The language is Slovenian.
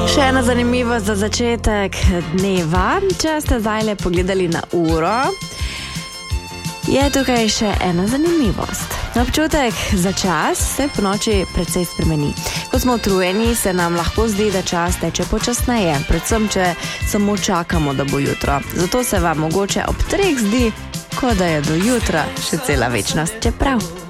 Še ena zanimivost za začetek dneva. Če ste zdaj pogledali na uro, je tukaj še ena zanimivost. Občutek za čas se po noči precej spremeni. Ko smo utrujeni, se nam lahko zdi, da čas teče počasneje, predvsem če samo čakamo, da bo jutro. Zato se vam mogoče ob 3 zdi, kot da je do jutra še cela večnost, čeprav